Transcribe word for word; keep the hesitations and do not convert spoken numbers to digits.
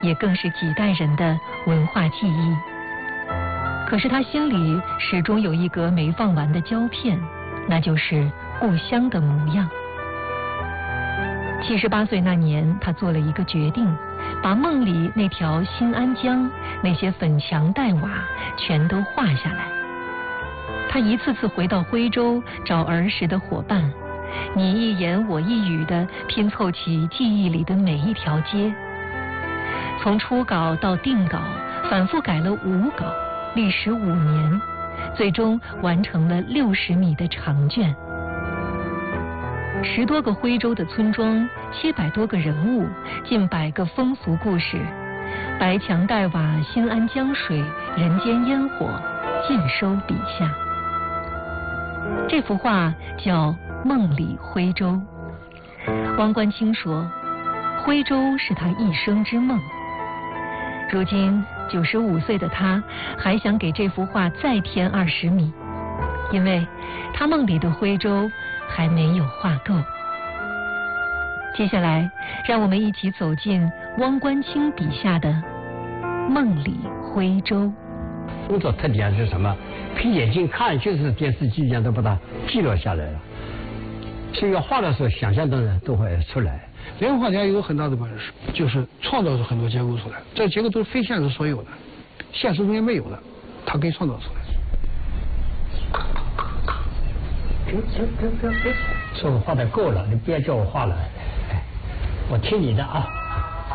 也更是几代人的文化记忆。可是他心里始终有一格没放完的胶片，那就是故乡的模样。七十八岁那年，他做了一个决定，把梦里那条新安江、那些粉墙黛瓦全都画下来。他一次次回到徽州找儿时的伙伴，你一言我一语地拼凑起记忆里的每一条街。从初稿到定稿，反复改了五稿，历时五年，最终完成了六十米的长卷。十多个徽州的村庄，七百多个人物，近百个风俗故事，白墙黛瓦，新安江水，人间烟火，尽收笔下。这幅画叫《梦里徽州》。汪官清说，徽州是他一生之梦。如今九十五岁的他，还想给这幅画再添二十米，因为他梦里的徽州还没有画够。接下来，让我们一起走进汪官清笔下的梦里徽州。 工作特点是什么？凭眼睛看就是电视机一样，都把它记录下来了。所以要画的时候，想象的都会出来。 连环画家有个很大的本事，就是创造出很多结构出来，这结构都是非现实所有的，现实中间没有的，他可以创造出来。 行行行行行，说我画的够了，你不要叫我画了，我听你的啊。